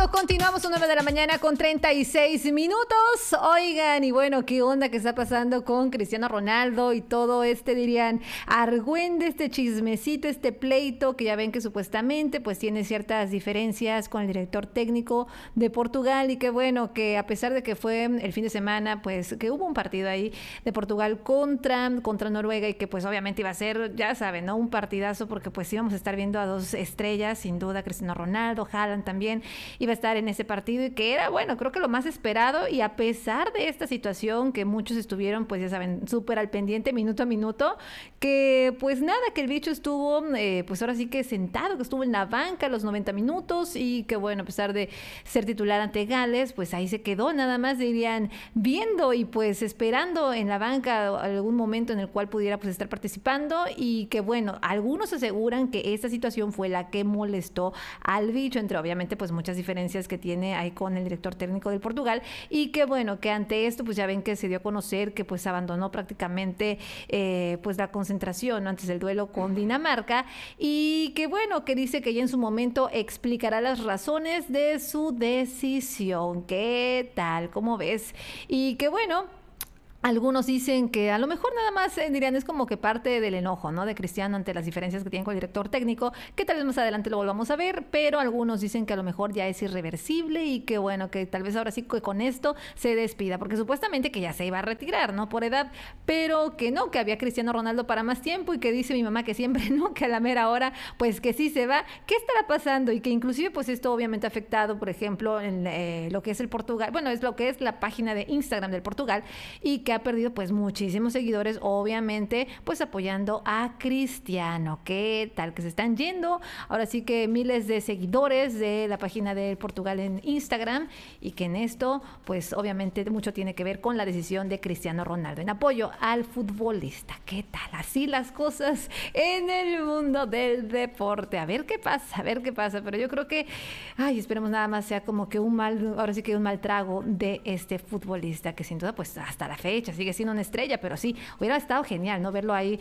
Continuamos 9 de la mañana con 36 minutos. Oigan, y bueno, ¿qué onda que está pasando con Cristiano Ronaldo y todo dirían, argüende, este chismecito, este pleito, que ya ven que supuestamente pues tiene ciertas diferencias con el director técnico de Portugal y que bueno, que a pesar de que fue el fin de semana, pues que hubo un partido ahí de Portugal contra Noruega y que pues obviamente iba a ser, ya saben, ¿no? Un partidazo porque pues íbamos a estar viendo a dos estrellas, sin duda, Cristiano Ronaldo, Haaland también iba a estar en ese partido y que era, bueno, creo que lo más esperado, y a pesar de esta situación que muchos estuvieron, pues ya saben, súper al pendiente minuto a minuto, que pues nada, que el bicho estuvo, pues ahora sí que sentado, que estuvo en la banca los 90 minutos y que bueno, a pesar de ser titular ante Gales, pues ahí se quedó nada más, dirían, viendo y pues esperando en la banca algún momento en el cual pudiera pues estar participando, y que bueno, algunos aseguran que esta situación fue la que molestó al bicho, entre obviamente pues muchas diferencias que tiene ahí con el director técnico del Portugal, y que bueno, que ante esto pues ya ven que se dio a conocer que pues abandonó prácticamente pues la concentración, ¿no? Antes del duelo con Dinamarca, y que bueno, que dice que ya en su momento explicará las razones de su decisión. ¿Qué tal? ¿Cómo ves? Y que bueno, algunos dicen que a lo mejor nada más dirían es como que parte del enojo, ¿no? De Cristiano ante las diferencias que tiene con el director técnico, que tal vez más adelante lo volvamos a ver, pero algunos dicen que a lo mejor ya es irreversible y que bueno, que tal vez ahora sí que con esto se despida, porque supuestamente que ya se iba a retirar, ¿no? Por edad, pero que no, que había Cristiano Ronaldo para más tiempo y que dice mi mamá que siempre no, que a la mera hora pues que sí se va. ¿Qué estará pasando? Y que inclusive pues esto obviamente ha afectado, por ejemplo, en lo que es el Portugal, bueno, es lo que es la página de Instagram del Portugal, y que ha perdido pues muchísimos seguidores, obviamente pues apoyando a Cristiano. ¿Qué tal? Que se están yendo ahora sí que miles de seguidores de la página del Portugal en Instagram, y que en esto pues obviamente mucho tiene que ver con la decisión de Cristiano Ronaldo en apoyo al futbolista. ¿Qué tal? Así las cosas en el mundo del deporte. A ver qué pasa, pero yo creo que, ay, esperemos nada más sea como que ahora sí que un mal trago de este futbolista, que sin duda pues hasta la fecha sigue siendo una estrella, pero sí, hubiera estado genial, ¿no? Verlo ahí,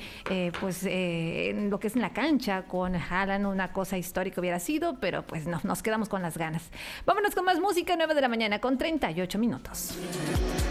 en lo que es en la cancha con Haaland, una cosa histórica hubiera sido, pero pues no, nos quedamos con las ganas. Vámonos con más música, 9 de la mañana con 38 minutos.